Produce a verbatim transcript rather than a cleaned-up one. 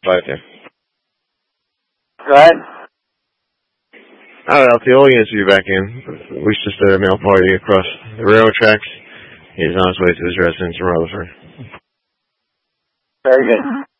Bye, there. Go ahead. All right, L T, we'll answer you back in. We just did a mail party across the railroad tracks. He's on his way to his residence in Rutherford. Very good.